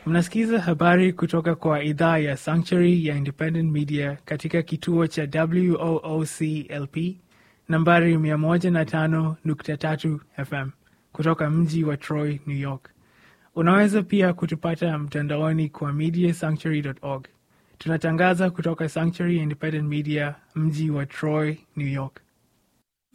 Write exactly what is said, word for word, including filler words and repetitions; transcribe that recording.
Mnasikiza habari kutoka kwa idhaa ya Sanctuary ya Independent Media katika kituo cha W O O C L P nambari mia moja na tano nukta tatu F M kutoka mji wa Troy, New York. Unaweza pia kutupata mtandaoni kwa media sanctuary dot org. Tunatangaza kutoka Sanctuary Independent Media, mji wa Troy, New York.